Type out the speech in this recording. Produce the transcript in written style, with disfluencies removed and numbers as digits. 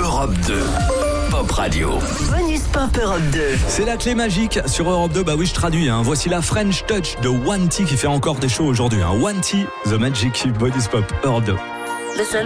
Europe 2. Pop Radio. Bonus Pop Europe 2. C'est la clé magique sur Europe 2. Bah oui, je traduis. Voici la French Touch de Wanty qui fait encore des shows aujourd'hui. Wanty, The Magic, Bonus Pop Europe 2.